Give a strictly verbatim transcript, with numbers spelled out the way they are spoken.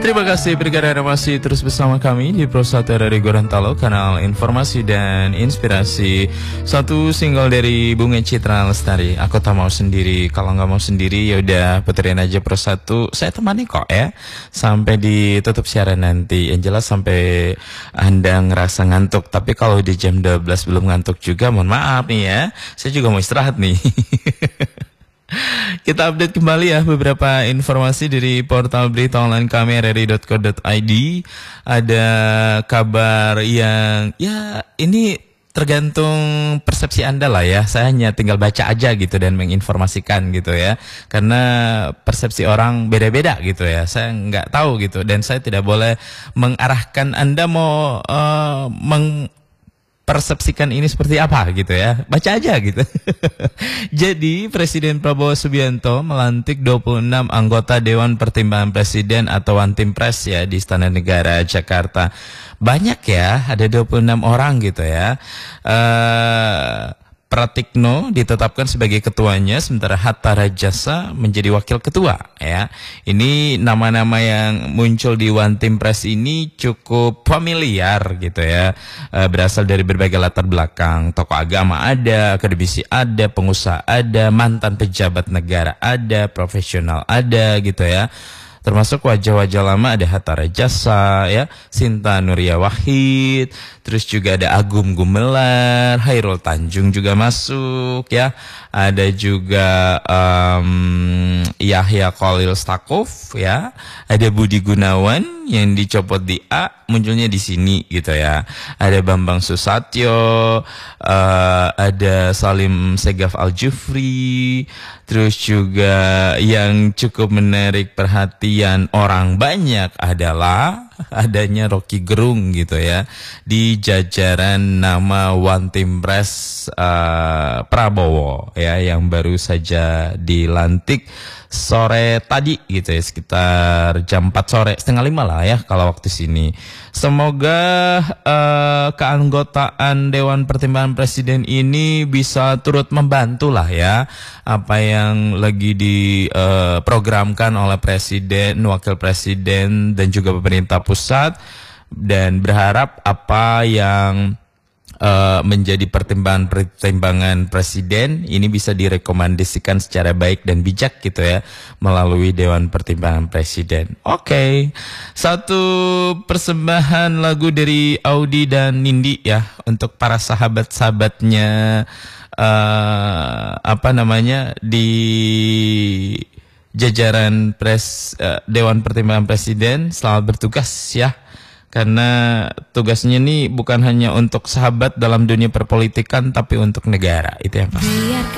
Terima kasih Brigada masih terus bersama kami di Pro satu R R I Gorontalo, kanal informasi dan inspirasi. Satu single dari Bunga Citra Lestari, Aku Tak Mau Sendiri. Kalau nggak mau sendiri ya udah puterin aja Pro satu. Saya temani kok ya sampai ditutup siaran nanti. Yang jelas sampai Anda ngerasa ngantuk. Tapi kalau di jam dua belas belum ngantuk juga, mohon maaf nih ya. Saya juga mau istirahat nih. Kita update kembali ya beberapa informasi dari portal berita online kami r r i dot co dot i d. Ada kabar yang ya ini tergantung persepsi Anda lah ya. Saya hanya tinggal baca aja gitu dan menginformasikan gitu ya. Karena persepsi orang beda-beda gitu ya. Saya nggak tahu gitu dan saya tidak boleh mengarahkan Anda mau uh, meng persepsikan ini seperti apa gitu ya. Baca aja gitu. Jadi Presiden Prabowo Subianto melantik dua puluh enam anggota Dewan Pertimbangan Presiden atau One Team Press ya di Istana Negara Jakarta. Banyak ya, ada dua puluh enam orang gitu ya. Uh, Pratikno ditetapkan sebagai ketuanya, sementara Hatta Rajasa menjadi wakil ketua ya. Ini nama-nama yang muncul di One Team Press ini cukup familiar gitu ya. E, berasal dari berbagai latar belakang. Tokoh agama ada, akademisi ada, pengusaha ada, mantan pejabat negara ada, profesional ada gitu ya. Termasuk wajah-wajah lama ada Hatta Rajasa ya, Sinta Nuria Wahid, terus juga ada Agung Gumelar, Hairul Tanjung juga masuk ya. Ada juga um, Yahya Khalil Stakuf ya. Ada Budi Gunawan yang dicopot di A, munculnya di sini gitu ya. Ada Bambang Susatyo, uh, ada Salim Segaf Al-Jufri, terus juga yang cukup menarik perhatian orang banyak adalah adanya Rocky Gerung gitu ya di jajaran nama One Team Press uh, Prabowo ya yang baru saja dilantik sore tadi gitu ya, sekitar jam empat sore, setengah lima lah ya kalau waktu sini. Semoga uh, keanggotaan Dewan Pertimbangan Presiden ini bisa turut membantu lah ya apa yang lagi diprogramkan uh, oleh Presiden, Wakil Presiden dan juga pemerintah pusat, dan berharap apa yang Uh, menjadi pertimbangan-pertimbangan presiden ini bisa direkomendasikan secara baik dan bijak gitu ya melalui Dewan Pertimbangan Presiden. Oke, okay. Satu persembahan lagu dari Audi dan Nindi ya untuk para sahabat-sahabatnya uh, apa namanya di jajaran pres uh, Dewan Pertimbangan Presiden. Selamat bertugas ya. Karena tugasnya ini bukan hanya untuk sahabat dalam dunia perpolitikan, tapi untuk negara. Itu yang pasti.